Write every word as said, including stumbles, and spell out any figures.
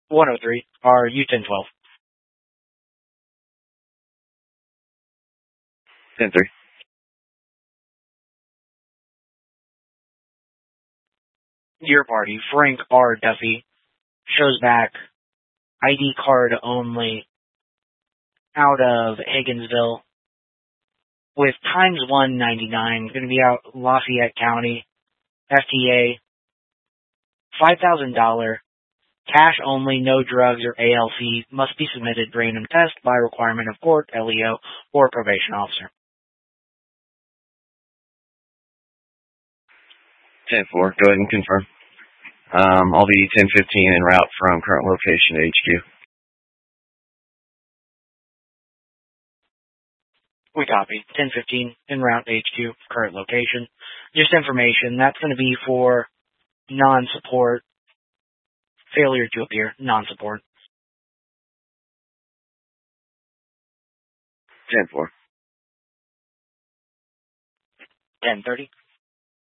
one oh three, are U ten twelve. ten three. Your party, Frank R. Duffy, shows back I D card only out of Higginsville with times one ninety-nine, going to be out Lafayette County, F T A, five thousand dollars, cash only, no drugs or A L C, must be submitted random test by requirement of court, L E O, or probation officer. ten four, go ahead and confirm. Um, I'll be ten fifteen en route from current location to H Q. We copy. ten fifteen en route to H Q, current location. Just information, that's going to be for non-support, failure to appear, non-support. ten four. ten thirty.